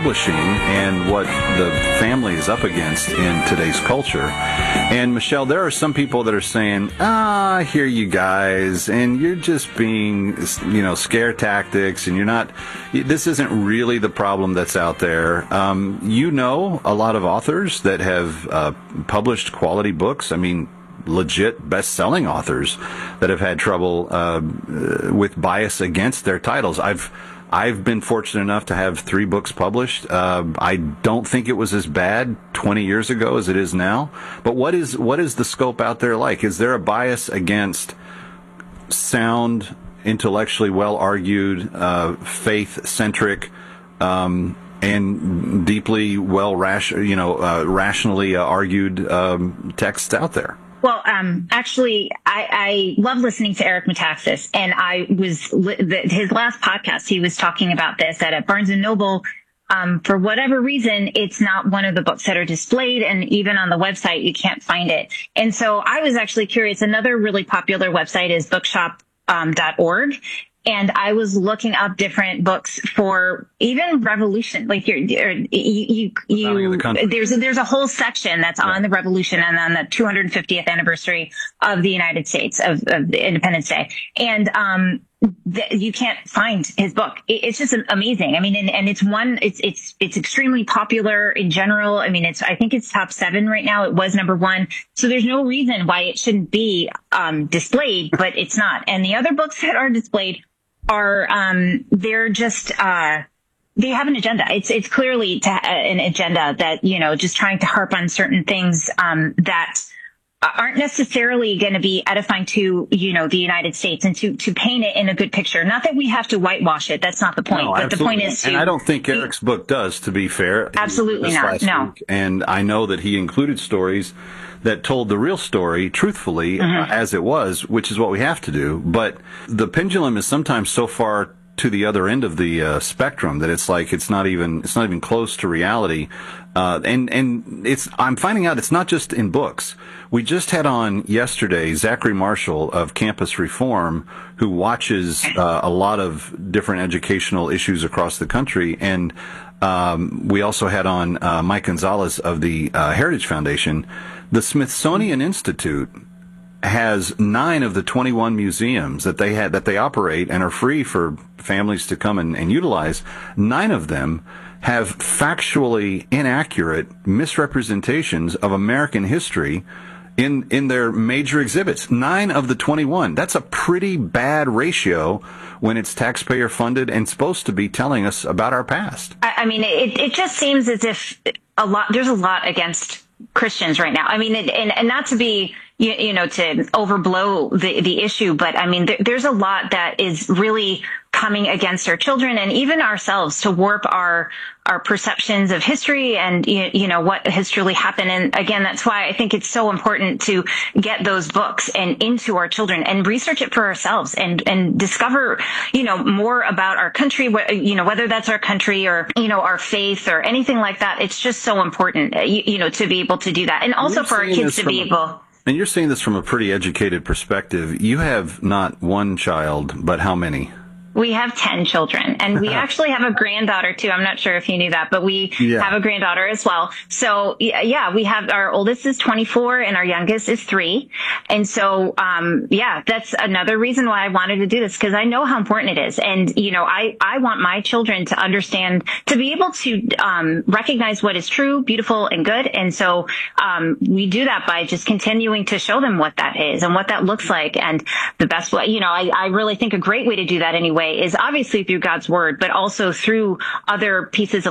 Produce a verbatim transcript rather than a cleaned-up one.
publishing and what the family is up against in today's culture. And Michelle, there are some people that are saying, ah, I hear you guys, and you're just being, you know, scare tactics, and you're not, this isn't really the problem that's out there. Um, you know a lot of authors that have uh, published quality books. I mean, legit best-selling authors that have had trouble uh, with bias against their titles. I've I've been fortunate enough to have three books published. Uh, I don't think it was as bad twenty years ago as it is now. But what is what is the scope out there like? Is there a bias against sound, intellectually well-argued, uh, faith-centric, um, and deeply well, ration, you know, uh, rationally uh, argued um, texts out there? Well, um, actually, I, I love listening to Eric Metaxas, and I was li- the, his last podcast. He was talking about this that at Barnes and Noble, um, for whatever reason, it's not one of the books that are displayed, and even on the website, you can't find it. And so I was actually curious. Another really popular website is bookshop dot org. And I was looking up different books for even Revolution. Like you're, you're, you, you, you the there's a, there's a whole section that's yeah. on the Revolution and on the two hundred fiftieth anniversary of the United States of, of Independence Day. And, um, th- you can't find his book. It, it's just amazing. I mean, and, and it's one, it's, it's, it's extremely popular in general. I mean, it's, I think it's top seven right now. It was number one. So there's no reason why it shouldn't be, um, displayed, but it's not. And the other books that are displayed are, um, they're just, uh, they have an agenda. It's, it's clearly to, uh, an agenda that, you know, just trying to harp on certain things, um, that aren't necessarily going to be edifying to, you know, the United States, and to, to paint it in a good picture. Not that we have to whitewash it. That's not the point. No, but absolutely. The point is to, and I don't think Eric's book does, to be fair. Absolutely not. No. Week. And I know that he included stories that told the real story truthfully, mm-hmm. uh, as it was, which is what we have to do. But the pendulum is sometimes so far to the other end of the uh, spectrum that it's like it's not even it's not even close to reality. Uh, and and it's I'm finding out it's not just in books. We just had on yesterday Zachary Marshall of Campus Reform, who watches uh, a lot of different educational issues across the country, and um, we also had on uh, Mike Gonzalez of the uh, Heritage Foundation. The Smithsonian Institute has nine of the twenty-one museums that they had that they operate and are free for families to come and, and utilize. Nine of them have factually inaccurate misrepresentations of American history in in their major exhibits. Nine of the twenty-one. That's a pretty bad ratio when it's taxpayer funded and supposed to be telling us about our past. I, I mean, it it just seems as if a lot there's a lot against Christians right now. I mean, it, and, and not to be, you, you know, to overblow the, the issue, but I mean, there, there's a lot that is really coming against our children and even ourselves to warp our, our perceptions of history and, you, you know, what has truly happened. And again, that's why I think it's so important to get those books and into our children and research it for ourselves and, and discover, you know, more about our country, you know, whether that's our country or, you know, our faith or anything like that. It's just so important, you, you know, to be able to do that. And also for our kids to be able. And you're saying this from a pretty educated perspective. You have not one child, but how many? We have ten children, and we actually have a granddaughter too. I'm not sure if you knew that, but we yeah. have a granddaughter as well. So yeah, we have, our oldest is twenty-four and our youngest is three. And so, um, yeah, that's another reason why I wanted to do this, because I know how important it is. And, you know, I, I want my children to understand, to be able to, um, recognize what is true, beautiful, and good. And so, um, we do that by just continuing to show them what that is and what that looks like. And the best way, you know, I, I really think a great way to do that anyway is obviously through God's word, but also through other pieces of